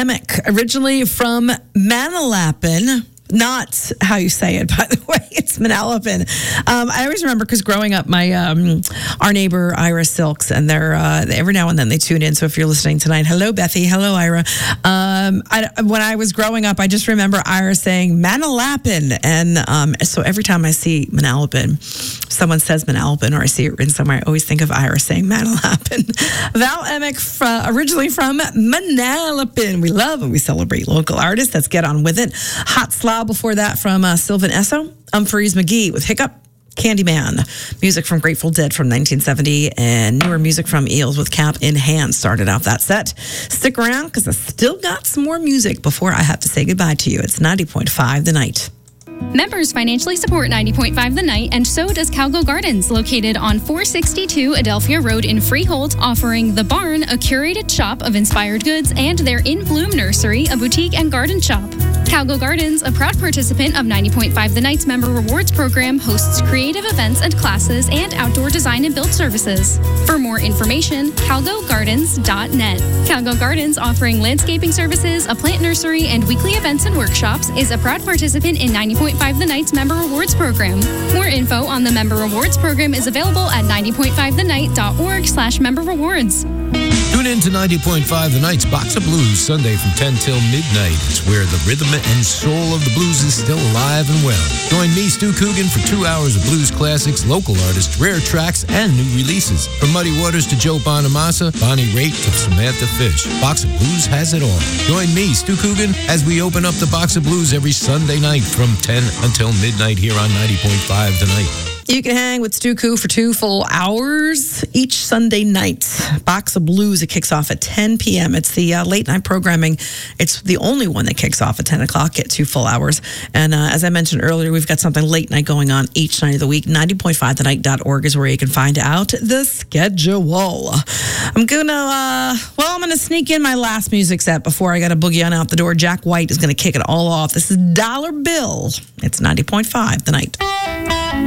Emick, originally from Manalapan. Not how you say it, by the way. It's Manalapan. I always remember because growing up, my our neighbor Ira Silks, and they're every now and then they tune in. So if you're listening tonight, hello Bethy, hello Ira. When I was growing up, I just remember Ira saying Manalapan, and so every time I see Manalapan, someone says Manalapan, or I see it written somewhere, I always think of Ira saying Manalapan. Val Emick, originally from Manalapan. We love and we celebrate local artists. Let's get on with it. Hot Slob before that from Sylvan Esso. Humphreys McGee with Hiccup. Candyman. Music from Grateful Dead from 1970, and newer music from Eels with Cap in Hand started out that set. Stick around because I still got some more music before I have to say goodbye to you. It's 90.5 The Night. Members financially support 90.5 The Night, and so does Calgo Gardens, located on 462 Adelphia Road in Freehold, offering The Barn, a curated shop of inspired goods, and their In Bloom Nursery, a boutique and garden shop. Calgo Gardens, a proud participant of 90.5 The Night's Member Rewards program, hosts creative events and classes and outdoor design and build services. For more information, calgogardens.net. Calgo Gardens, offering landscaping services, a plant nursery, and weekly events and workshops, is a proud participant in 90.5 The Night's Member Rewards program. More info on the Member Rewards program is available at 90.5thennight.org/member rewards. Tune in to 90.5 The Night's Box of Blues, Sunday from 10 till midnight. It's where the rhythm and soul of the blues is still alive and well. Join me, Stu Coogan, for 2 hours of blues classics, local artists, rare tracks, and new releases. From Muddy Waters to Joe Bonamassa, Bonnie Raitt to Samantha Fish, Box of Blues has it all. Join me, Stu Coogan, as we open up the Box of Blues every Sunday night from 10 until midnight here on 90.5 The Night. You can hang with Stu Coo for 2 full hours each Sunday night. Box of Blues, it kicks off at 10 p.m. It's the late night programming. It's the only one that kicks off at 10 o'clock at 2 full hours. And as I mentioned earlier, we've got something late night going on each night of the week. 90.5thennight.org is where you can find out the schedule. I'm gonna sneak in my last music set before I got to boogie on out the door. Jack White is going to kick it all off. This is Dollar Bill. It's 90.5 The Night.